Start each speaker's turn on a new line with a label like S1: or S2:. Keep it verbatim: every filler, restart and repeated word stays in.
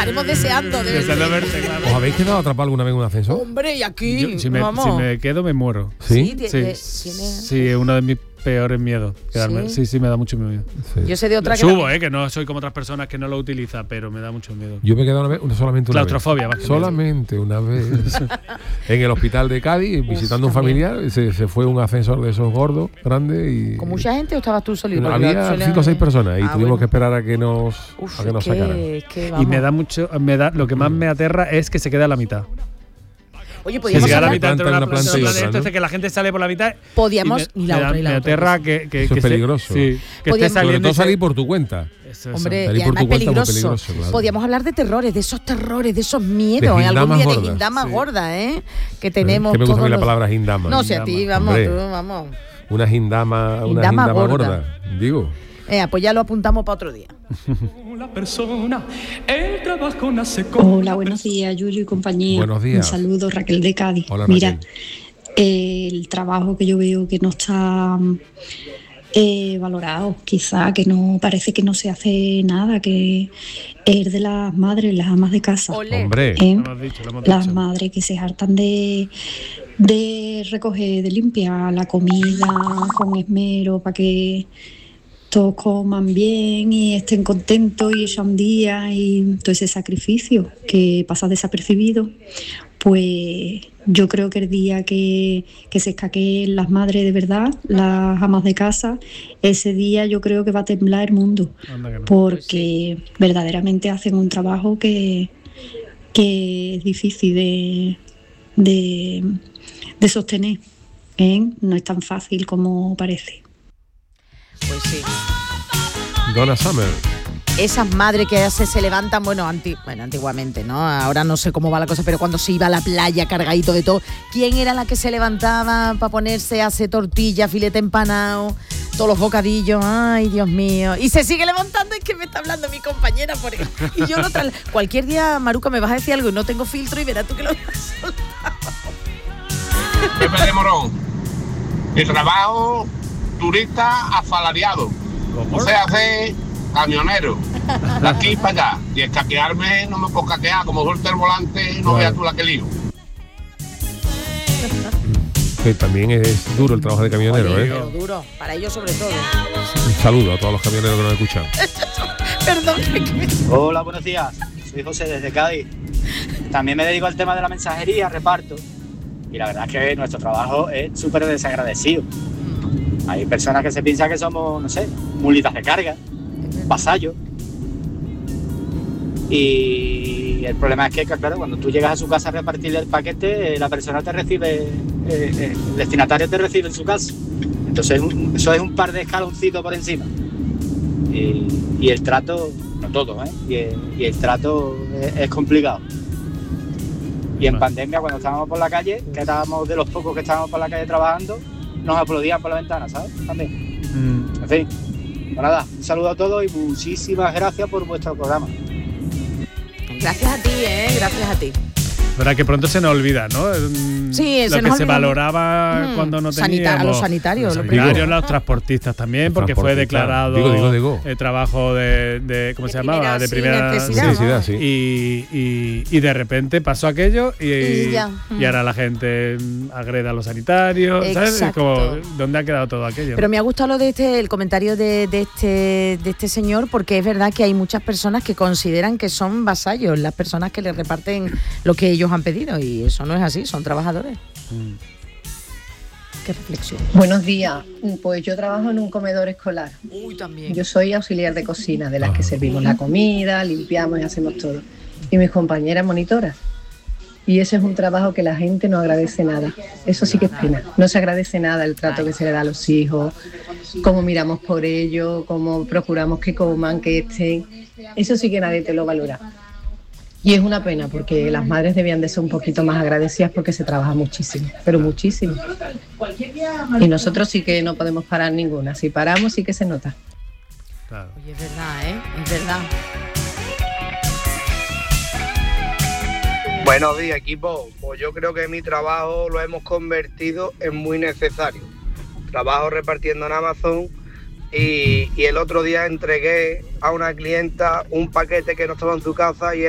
S1: estaremos deseando de
S2: Deseando verte, claro.
S3: ¿Os habéis quedado atrapados alguna vez en un ascensor?
S1: Hombre, y aquí,
S2: Yo, si, me,
S1: vamos.
S2: si me quedo, me muero.
S3: ¿Sí?
S1: Sí,
S2: Sí,
S1: tiene-
S2: sí, es uno de mis peores miedos. Quedarme.
S1: ¿Sí?
S2: Sí, sí, me da mucho miedo.
S3: Sí.
S1: Yo sé de otra que
S2: Subo, eh, que no soy como otras personas que no lo utilizan, pero me da mucho miedo.
S3: Yo me he quedado una vez, una- solamente una
S2: Claustrofobia, más
S3: vez.
S2: que miedo.
S3: Solamente una vez. En el hospital de Cádiz, visitando a un
S1: también.
S3: familiar, se, se fue un ascensor de esos gordos, grandes y...
S1: ¿Con mucha gente o estabas tú solito? Porque
S3: Había
S1: suele-
S3: cinco o seis personas y
S1: Ah,
S3: tuvimos
S1: bueno.
S3: que esperar a que nos,
S1: Uf,
S3: a que nos
S1: es
S3: sacaran.
S1: que, es que,
S2: Y
S1: vamos.
S2: me da mucho, me da, lo que más me aterra es que se queda a la mitad.
S1: Oye,
S2: Que
S1: podíamos
S2: se queda a la
S1: hablar,
S2: mitad entre
S3: Planta,
S2: una,
S3: una planta y
S2: planta
S3: otra,
S2: de esto,
S3: ¿no?
S2: es que la gente sale por la mitad.
S1: podíamos
S2: y
S1: y
S2: me,
S1: la
S2: me da-
S1: otra y la
S2: me
S1: otra.
S2: aterra que, que,
S3: Eso
S2: que
S3: es
S2: se-
S3: peligroso.
S2: sí, que
S1: Podíamos-
S2: esté
S3: Sobre
S2: saliendo.
S3: todo
S2: y se-
S3: salir por tu cuenta.
S2: Eso, eso.
S1: Hombre,
S3: Salir
S1: y
S3: por
S1: además
S3: tu cuenta es muy
S1: peligroso.
S3: peligroso, claro.
S1: Podíamos hablar de terrores, de esos terrores, de esos miedos,
S3: De
S1: ¿eh? algún
S3: gindamas
S1: día de
S3: gordas.
S1: gindamas
S2: Sí.
S1: gordas, ¿eh? Que tenemos
S3: que me gusta a
S1: todos
S3: mí la
S1: los-
S3: palabra gindama.
S1: No, si a ti,
S2: Gindama.
S1: vamos,
S3: Hombre.
S1: tú, vamos.
S3: Una gindama, una
S1: Gindama
S3: gindama
S1: gorda.
S3: gorda. Digo.
S1: Eh, pues ya lo apuntamos para otro día.
S4: La persona, el trabajo nace con
S5: Hola, buenos días, Yuyu y compañía.
S3: Buenos días.
S5: Un saludo, Raquel de Cádiz.
S3: Hola,
S5: Mira,
S3: Raquel.
S5: eh, el trabajo que yo veo que no está eh, valorado, quizá, que no parece que no se hace nada, que es de las madres, las amas de casa.
S1: Olé.
S3: Hombre.
S5: ¿eh?
S2: Lo hemos dicho, lo hemos
S5: Las
S2: dicho.
S5: madres que se hartan de, de recoger, de limpiar la comida con esmero para que todos coman bien y estén contentos y echan día y todo ese sacrificio que pasa desapercibido, pues yo creo que el día que, que se escaqueen las madres de verdad, las amas de casa, ese día yo creo que va a temblar el mundo,
S2: Anda que no.
S5: porque verdaderamente hacen un trabajo que, que es difícil de, de, de sostener, ¿eh? No es tan fácil como parece.
S1: Pues sí.
S3: Donna Summer.
S1: Esas madres que se, se levantan, bueno, anti, bueno, antiguamente, ¿no? Ahora no sé cómo va la cosa, pero cuando se iba a la playa cargadito de todo, ¿quién era la que se levantaba para ponerse a hacer tortilla, filete empanado, todos los bocadillos? Ay, Dios mío. Y se sigue levantando, es que me está hablando mi compañera por ahí. Y yo no tra- cualquier día, Maruca, me vas a decir algo y no tengo filtro y verás tú que lo voy a soltar.
S6: Pepe de Morón. Mi trabajo, turista asalariado.
S2: ¿Cómo?
S6: O sea, hacer camionero. De aquí para allá. Y escaquearme no me puedo escaquear. Como suelta el volante, no
S3: Claro.
S6: veas tú la que lío.
S3: Que también es duro el trabajo de camionero,
S1: Oye,
S3: ¿eh?
S1: pero duro, para ellos sobre todo.
S3: Un saludo a todos los camioneros que nos escuchan.
S1: Perdón, que, que-
S7: Hola, buenos días. Soy José desde Cádiz. También me dedico al tema de la mensajería, reparto. Y la verdad es que nuestro trabajo es súper desagradecido. Hay personas que se piensan que somos, no sé, mulitas de carga, vasallos. Y el problema es que, claro, cuando tú llegas a su casa a repartirle el paquete, eh, la persona te recibe, eh, eh, el destinatario te recibe en su casa. Entonces un- eso es un par de escaloncitos por encima. Y, y el trato, no todo, ¿eh? Y el, y el trato es, es complicado. Y en pandemia, cuando estábamos por la calle, que estábamos de los pocos que estábamos por la calle trabajando, nos aplaudían por la ventana, ¿sabes? También.
S2: Mm.
S7: En fin, pues nada, un saludo a todos y muchísimas gracias por vuestro programa.
S1: Gracias a ti, ¿eh? Gracias a ti.
S2: Verdad que pronto se nos olvida, ¿no? Mm,
S1: Sí,
S2: lo
S1: se
S2: que
S1: nos
S2: se
S1: olvida.
S2: valoraba
S1: Mm,
S2: cuando no
S1: sanita-
S2: teníamos.
S1: a los sanitarios,
S2: Los
S1: lo
S2: sanitarios,
S3: primero.
S2: los transportistas también, porque fue
S3: Transportistas.
S2: declarado
S3: Digo, digo, digo.
S2: eh, trabajo de, de- ¿cómo
S1: De
S2: se llamaba?
S1: primera,
S2: De
S1: sí,
S2: primera
S1: necesidad,
S3: Necesidad, sí.
S2: Y, y, y de repente pasó aquello y,
S1: Y ya.
S2: y ahora la gente mm, agrede a los sanitarios, ¿sabes? Es
S1: Exacto.
S2: como, ¿dónde ha quedado todo aquello?
S1: Pero me ha gustado lo de este, el comentario de, de este, de este señor, porque es verdad que hay muchas personas que consideran que son vasallos, las personas que les reparten lo que ellos han pedido, y eso no es así, son trabajadores.
S2: Mm.
S1: Qué reflexión.
S8: Buenos días, pues yo trabajo en un comedor escolar.
S1: Uy, también.
S8: Yo soy auxiliar de cocina, de las que servimos la comida, limpiamos y hacemos todo. Y mis compañeras monitoras. Y ese es un trabajo que la gente no agradece nada. Eso sí que es pena. No se agradece nada el trato que se le da a los hijos, cómo miramos por ellos, cómo procuramos que coman, que estén. Eso sí que nadie te lo valora. Y es una pena porque las madres debían de ser un poquito más agradecidas porque se trabaja muchísimo, pero muchísimo. Y nosotros sí que no podemos parar ninguna. Si paramos sí que se nota.
S2: Claro.
S1: Oye, es verdad, ¿eh? Es verdad.
S9: Buenos días, equipo. Pues yo creo que mi trabajo lo hemos convertido en muy necesario. Trabajo repartiendo en Amazon y, y el otro día entregué a una clienta un paquete que no estaba en su casa y era